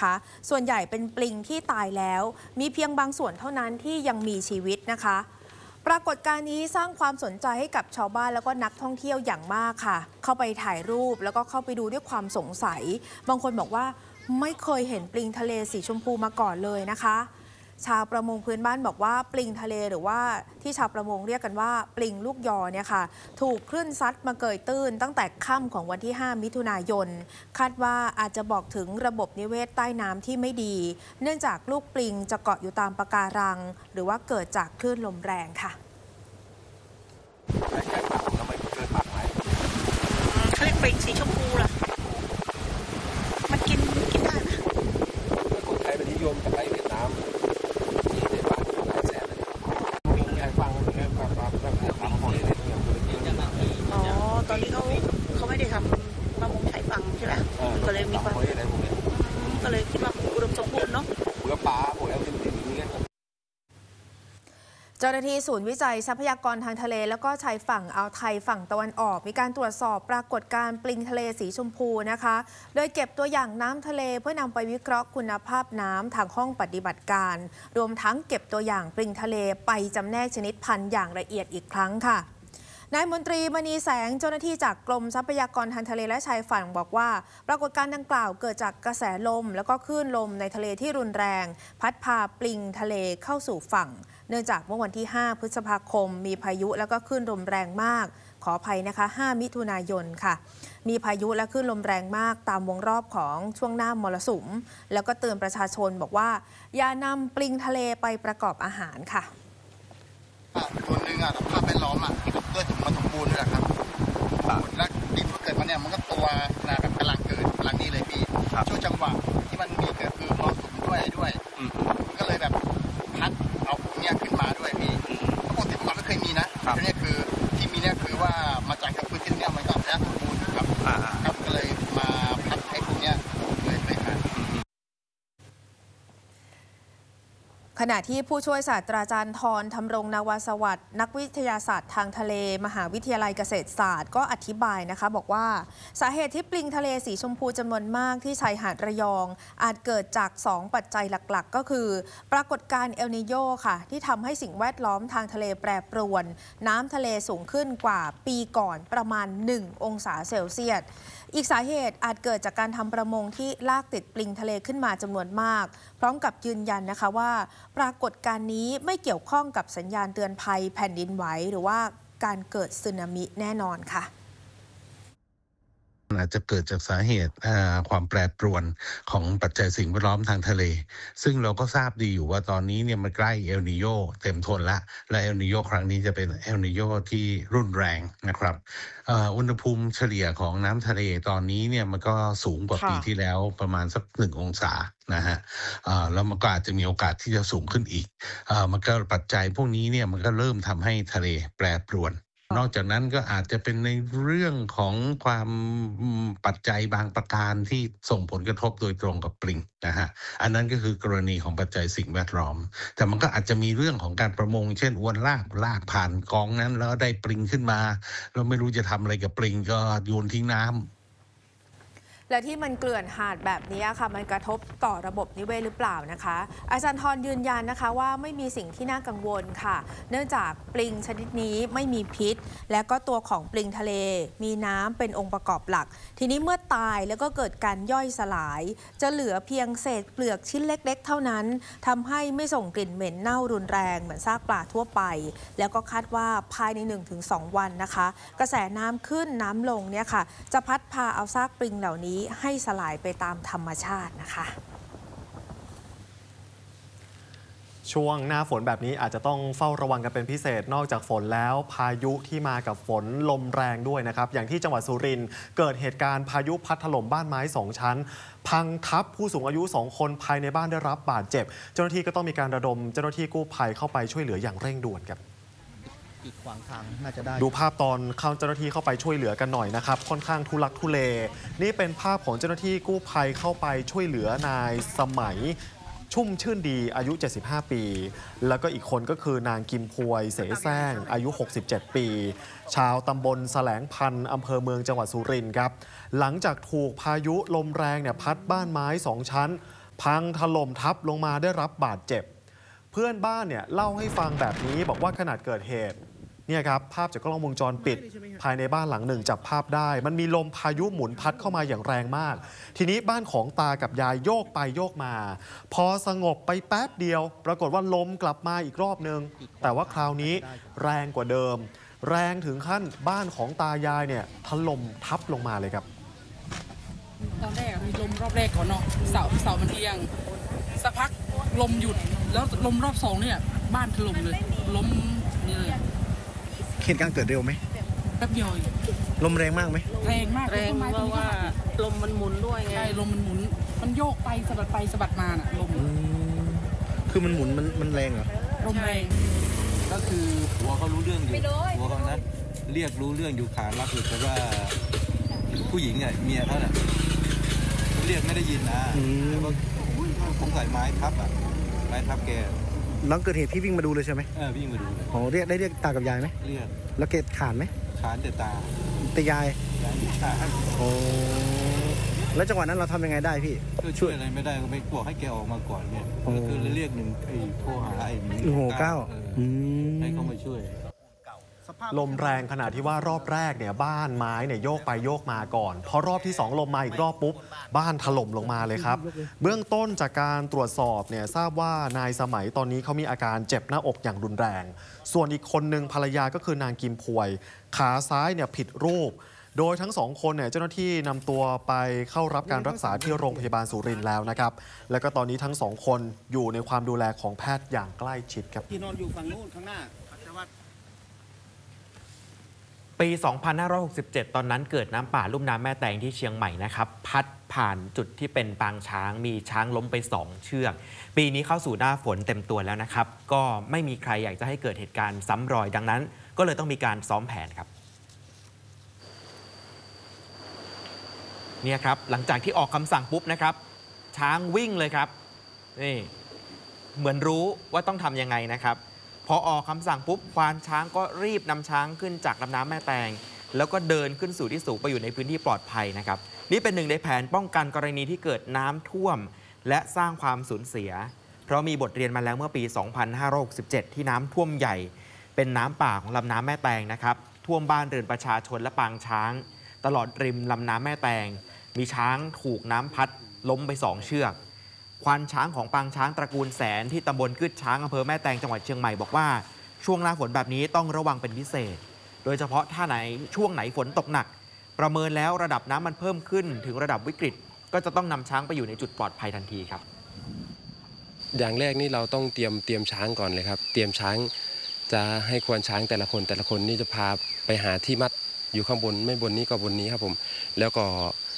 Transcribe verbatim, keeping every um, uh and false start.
นะคะส่วนใหญ่เป็นปลิงที่ตายแล้วมีเพียงบางส่วนเท่านั้นที่ยังมีชีวิตนะคะปรากฏการณ์นี้สร้างความสนใจให้กับชาวบ้านแล้วก็นักท่องเที่ยวอย่างมากค่ะเข้าไปถ่ายรูปแล้วก็เข้าไปดูด้วยความสงสัยบางคนบอกว่าไม่เคยเห็นปลิงทะเลสีชมพูมาก่อนเลยนะคะชาวประมงพื้นบ้านบอกว่าปลิงทะเลหรือว่าที่ชาวประมงเรียกกันว่าปลิงลูกยอเนี่ยค่ะถูกคลื่นซัดมาเกยตื้นตั้งแต่ค่ำของวันที่ห้ามิถุนายนคาดว่าอาจจะบอกถึงระบบนิเวศใต้น้ำที่ไม่ดีเนื่องจากลูกปลิงจะเกาะอยู่ตามปะการังหรือว่าเกิดจากคลื่นลมแรงค่ะเขาเรียกปลิงสีชมพูล่ะมันกินกินได้ไหมคนไทยเป็นนิยมกับไปเวียดนามที่ในบ้านหลายแสนมีใครฟังแค่ฟังฟังแบบทำหอยเลยอ๋อตอนนี้เขาเขาไม่ได้ทำประมงชายฝั่งใช่ไหมก็เลยมีความก็เลยคิดว่าอุดมสมบูรณ์เนาะหัวปลาหัวแล้วเป็นอย่างนี้เจ้าหน้าที่ศูนย์วิจัยทรัพยากรทางทะเลแล้วก็ชายฝั่งอ่าวไทยฝั่งตะวันออกมีการตรวจสอบปรากฏการณ์ปลิงทะเลสีชมพูนะคะโดยเก็บตัวอย่างน้ำทะเลเพื่อนำไปวิเคราะห์คุณภาพน้ำทางห้องปฏิบัติการรวมทั้งเก็บตัวอย่างปลิงทะเลไปจำแนกชนิดพันธุ์อย่างละเอียดอีกครั้งค่ะนายมนตรีมณีแสงเจ้าหน้าที่จากกรมทรัพยากรทางทะเลและชายฝั่งบอกว่าปรากฏการณ์ดังกล่าวเกิดจากกระแสลมแล้วก็คลื่นลมในทะเลที่รุนแรงพัดพาปลิงทะเลเข้าสู่ฝั่งเนื่องจากเมื่อวันที่ห้าพฤษภาคมมีพายุแล้วก็คลื่นลมแรงมากขออภัยนะคะห้ามิถุนายนค่ะมีพายุและคลื่นลมแรงมากตามวงรอบของช่วงหน้ามรสุมแล้วก็เตือนประชาชนบอกว่าอย่านำปลิงทะเลไปประกอบอาหารค่ะตัวนึงอ่ะภาพแวดล้อมอ่ะด้วยถุงมันสมบูรณ์ด้วยครับแล้วดินมันเกิดมาเนี่ยมันก็ตัวนาแบบกำลังเกิดกำลังนี้เลยพี่ช่วงจังหวะที่มันมีเกิดคือมรสุมด้วยด้วยก็เลยแบบพัดเอาพวกนี้ขึ้นมาด้วยพี่ปกติมันไม่เคยมีนะทีนี้คือที่มีเนี่ยคือว่ามาจากกับพื้นที่เนี่ยมันก็แท้สมบูรณ์ครับครับก็เลยมาพัดให้พวกนี้เลยเลยค่ะขณะที่ผู้ช่วยศาสตราจารย์ธรธำรงนาวาสวัสดิ์นักวิทยาศาสตร์ทางทะเลมหาวิทยาลัยเกษตรศาสตร์ก็อธิบายนะคะบอกว่าสาเหตุที่ปลิงทะเลสีชมพูจำนวนมากที่ชายหาดระยองอาจเกิดจากสองปัจจัยหลักๆก็คือปรากฏการณ์เอลนิโญค่ะที่ทำให้สิ่งแวดล้อมทางทะเลแปรปรวนน้ำทะเลสูงขึ้นกว่าปีก่อนประมาณหนึ่งองศาเซลเซียสอีกสาเหตุอาจเกิดจากการทำประมงที่ลากติดปลิงทะเลขึ้นมาจำนวนมากพร้อมกับยืนยันนะคะว่าปรากฏการณ์นี้ไม่เกี่ยวข้องกับสัญญาณเตือนภัยแผ่นดินไหวหรือว่าการเกิดสึนามิแน่นอนค่ะอาจจะเกิดจากสาเหตุความแปรปรวนของปัจจัยสิ่งแวดล้อมทางทะเลซึ่งเราก็ทราบดีอยู่ว่าตอนนี้เนี่ยมันใกล้เอลนิโญเต็มทนละและเอลนิโญครั้งนี้จะเป็นเอลนิโญที่รุนแรงนะครับอุณหภูมิเฉลี่ยของน้ำทะเลตอนนี้เนี่ยมันก็สูงกว่าปีที่แล้วประมาณสักหนึ่งองศานะฮะแล้วมันก็อาจจะมีโอกาสที่จะสูงขึ้นอีกมันก็ปัจจัยพวกนี้เนี่ยมันก็เริ่มทำให้ทะเลแปรปรวนนอกจากนั้นก็อาจจะเป็นในเรื่องของความปัจจัยบางประการที่ส่งผลกระทบโดยตรงกับปลิงนะฮะอันนั้นก็คือกรณีของปัจจัยสิ่งแวดล้อมแต่มันก็อาจจะมีเรื่องของการประมงเช่นอวนลากลากผ่านกองนั้นแล้วได้ปลิงขึ้นมาเราไม่รู้จะทำอะไรกับปลิงก็โยนทิ้งน้ำและที่มันเกลื่อนหาดแบบนี้ค่ะมันกระทบต่อระบบนิเวศหรือเปล่านะคะอาจารย์ธรยืนยันนะคะว่าไม่มีสิ่งที่น่ากังวลค่ะเนื่องจากปลิงชนิดนี้ไม่มีพิษและก็ตัวของปลิงทะเลมีน้ำเป็นองค์ประกอบหลักทีนี้เมื่อตายแล้วก็เกิดการย่อยสลายจะเหลือเพียงเศษเปลือกชิ้นเล็กๆเท่านั้นทำให้ไม่ส่งกลิ่นเหม็นเน่ารุนแรงเหมือนซากปลาทั่วไปแล้วก็คาดว่าภายใน หนึ่งถึงสอง วันนะคะกระแสน้ำขึ้นน้ำลงเนี่ยค่ะจะพัดพาเอาซากปลิงเหล่านี้ให้สลายไปตามธรรมชาตินะคะช่วงหน้าฝนแบบนี้อาจจะต้องเฝ้าระวังกันเป็นพิเศษนอกจากฝนแล้วพายุที่มากับฝนลมแรงด้วยนะครับอย่างที่จังหวัดสุรินทร์เกิดเหตุการณ์พายุพัดถล่มบ้านไม้สองชั้นพังทับผู้สูงอายุสองคนภายในบ้านได้รับบาดเจ็บเจ้าหน้าที่ก็ต้องมีการระดมเจ้าหน้าที่กู้ภัยเข้าไปช่วยเหลืออย่างเร่งด่วนครับอีกขวางทางน่าจะได้ดูภาพตอนเข้าเจ้าหน้าที่เข้าไปช่วยเหลือกันหน่อยนะครับค่อนข้างทุลักทุเลนี่เป็นภาพของเจ้าหน้าที่กู้ภัยเข้าไปช่วยเหลือนายสมัยชุ่มชื่นดีอายุเจ็ดสิบห้าปีแล้วก็อีกคนก็คือนางกิมพวยเสแสร้งอายุหกสิบเจ็ดปีชาวตำบลแสลงพันธ์อำเภอเมืองจังหวัดสุรินทร์ครับหลังจากถูกพายุลมแรงเนี่ยพัดบ้านไม้สองชั้นพังถล่มทับลงมาได้รับบาดเจ็บเพื่อนบ้านเนี่ยเล่าให้ฟังแบบนี้บอกว่าขณะเกิดเหตุเนี่ยครับภาพจากกล้องวงจรปิดภายในบ้านหลังหนึ่งจับภาพได้มันมีลมพายุหมุนพัดเข้ามาอย่างแรงมากทีนี้บ้านของตากับยายโยกไปโยกมาพอสงบไปแป๊บเดียวปรากฏว่าลมกลับมาอีกรอบนึงแต่ว่าคราวนี้แรงกว่าเดิมแรงถึงขั้นบ้านของตายายเนี่ยถล่มทับลงมาเลยครับตอนแรกมีลมรอบแรกก่อนเนาะเสาเสามันเอียงสักพักลมหยุดแล้วลมรอบสองเนี่ยบ้านถล่มเลยล้มนี่เลยเหตุการณ์เกิดเร็วไหมแป๊บเดียวลมแรงมากไหมแรงมากแรงเพราะว่าลมมันหมุนด้วยไงใช่ลมมันหมุนมันโยกไปสะบัดไปสะบัดมาน่ะลมคือมันหมุนมันมันแรงเหรอลมแรงก็คือหัวเขารู้เรื่องอยู่หัวเขานั้นเรียกรู้เรื่องอยู่ขานรับอยู่แต่ว่าผู้หญิงเนี่ยเมียเขาเนี่ยเรียกไม่ได้ยินนะแต่ว่าผมใส่ไม้ทับอ่ะไม้ทับแกหลังเกิดเหตุพี่วิ่งมาดูเลยใช่ไหมเออวิ่งมาดูเลยอ๋อเรียกได้เรียกตากับยายไหมเรียกแล้วเกตขานไหมขานแต่ตาแต่ยายยายตาโอ้แล้วจังหวะนั้นเราทำยังไงได้พี่ก็ช่วยอะไรไม่ได้ก็ไม่บอกให้แกออกมาก่อนเนี่ยก็คือเรียกหนึ่งไอ้โทรหาไอ้หนึ่งหกเก้าให้เขามาช่วยลมแรงขนาดที่ว่ารอบแรกเนี่ยบ้านไม้เนี่ยโยกไปโยกมาก่อนพอรอบที่สองลมมาอีกรอบปุ๊บบ้านถล่มลงมาเลยครับเบื้องต้นจากการตรวจสอบเนี่ยทราบว่านายสมัยตอนนี้เขามีอาการเจ็บหน้าอกอย่างรุนแรงส่วนอีกคนหนึ่งภรรยาก็คือนางกิมพวยขาซ้ายเนี่ยผิดรูปโดยทั้งสองคนเนี่ยเจ้าหน้าที่นำตัวไปเข้ารับการรักษาที่โรงพยาบาลสุรินทร์แล้วนะครับแล้วก็ตอนนี้ทั้งสองคนอยู่ในความดูแลของแพทย์อย่างใกล้ชิดครับที่นอนอยู่ฝั่งนู้นข้างหน้าปี สองพันห้าร้อยหกสิบเจ็ด ตอนนั้นเกิดน้ำป่าลุ่มน้ำแม่แตงที่เชียงใหม่นะครับพัดผ่านจุดที่เป็นปางช้างมีช้างล้มไปสองเชือกปีนี้เข้าสู่หน้าฝนเต็มตัวแล้วนะครับก็ไม่มีใครอยากจะให้เกิดเหตุการณ์ซ้ำรอยดังนั้นก็เลยต้องมีการซ้อมแผนครับเนี่ยครับหลังจากที่ออกคำสั่งปุ๊บนะครับช้างวิ่งเลยครับนี่เหมือนรู้ว่าต้องทำยังไงนะครับพอออกคำสั่งปุ๊บควานช้างก็รีบนำช้างขึ้นจากลำน้ำแม่แตงแล้วก็เดินขึ้นสู่ที่สูงไปอยู่ในพื้นที่ปลอดภัยนะครับนี่เป็นหนึ่งในแผนป้องกันกรณีที่เกิดน้ำท่วมและสร้างความสูญเสียเพราะมีบทเรียนมาแล้วเมื่อปี สองพันห้าร้อยหกสิบเจ็ด ที่น้ำท่วมใหญ่เป็นน้ำป่าของลำน้ำแม่แตงนะครับท่วมบ้านเรือนประชาชนและปางช้างตลอดริมลำน้ำแม่แตงมีช้างถูกน้ำพัดล้มไปสองเชือกควานช้างของปางช้างตระกูลแสนที่ตำบลกึดช้างอำเภอแม่แตงจังหวัดเชียงใหม่บอกว่าช่วงหน้าฝนแบบนี้ต้องระวังเป็นพิเศษโดยเฉพาะถ้าไหนช่วงไหนฝนตกหนักประเมินแล้วระดับน้ำมันเพิ่มขึ้นถึงระดับวิกฤตก็จะต้องนำช้างไปอยู่ในจุดปลอดภัยทันทีครับอย่างแรกนี่เราต้องเตรียมเตรียมช้างก่อนเลยครับเตรียมช้างจะให้ควานช้างแต่ละคนแต่ละคนนี่จะพาไปหาที่มัดอยู่ข้างบนไม่บนนี้ก็บนนี้ครับผมแล้วก็